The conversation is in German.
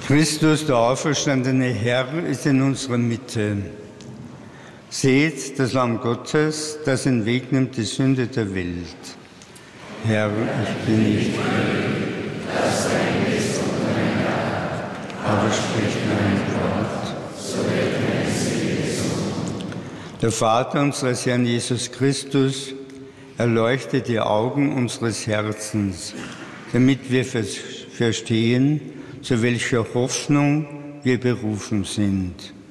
Christus, der auferstandene Herr, ist in unserer Mitte. Seht das Lamm Gottes, das entwegnimmt die Sünde der Welt. Herr, ich bin nicht würdig, dass du eingehst unter mein Dach, aber sprich nur ein Wort, so wird meine Seele gesund. Der Vater unseres Herrn Jesus Christus erleuchte die Augen unseres Herzens, damit wir verstehen, zu welcher Hoffnung wir berufen sind.